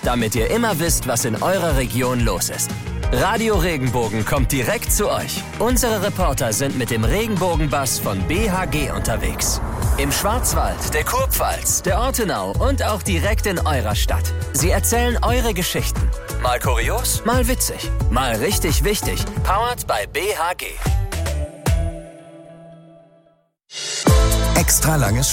damit ihr immer wisst, was in eurer Region los ist. Radio Regenbogen kommt direkt zu euch. Unsere Reporter sind mit dem Regenbogenbus von BHG unterwegs. Im Schwarzwald, der Kurpfalz, der Ortenau und auch direkt in eurer Stadt. Sie erzählen eure Geschichten. Mal kurios, mal witzig, mal richtig wichtig. Powered by BHG. Extra langes